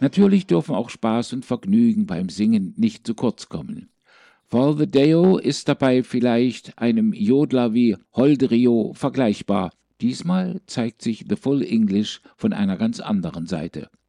Natürlich dürfen auch Spaß und Vergnügen beim Singen nicht zu kurz kommen. For the Deo ist dabei vielleicht einem Jodler wie Holdrio vergleichbar. Diesmal zeigt sich The Full English von einer ganz anderen Seite.